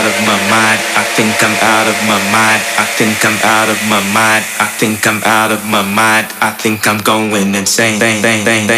out of my mind. I think I'm out of my mind. I think I'm out of my mind. I think I'm out of my mind. I think I'm going insane.